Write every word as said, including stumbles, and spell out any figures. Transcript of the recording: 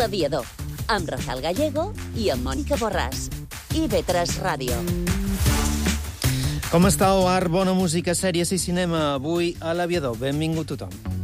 L'Aviador, amb Rafael Gallego i amb Mònica Borràs. I ve tres Ràdio. Com estàu, art, bona música, sèries i cinema. Avui a L'Aviador. Benvingut tothom.